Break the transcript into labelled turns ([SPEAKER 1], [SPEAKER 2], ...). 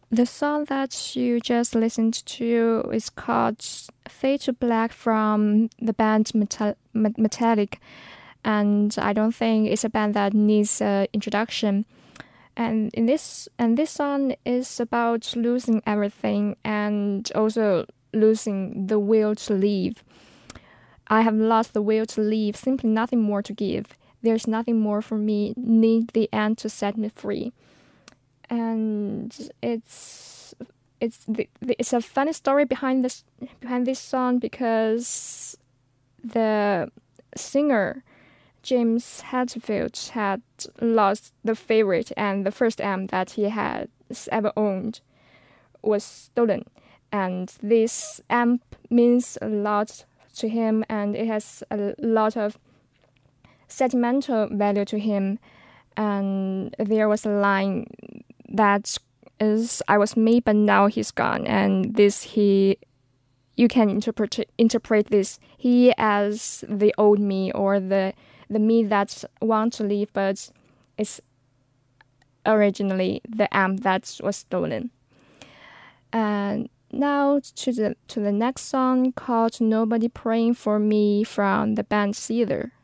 [SPEAKER 1] The song that you just listened to is called Fade to Black from the band Metallic. And I don't think it's a band that needs an introduction. And this song is about losing everything and also losing the will to live. I have lost the will to live, simply nothing more to give. There's nothing more for me, need the end to set me free. And it's a funny story behind this song because the singer James Hetfield had lost the favorite, and the first amp that he had ever owned was stolen. And this amp means a lot to him, and it has a lot of sentimental value to him. And there was a line that is, "I was me, but now he's gone." And you can interpret this he as the old me, or the me that wants to live, but it's originally the amp that was stolen. And now to the next song called "Nobody Praying for Me" from the band Seether.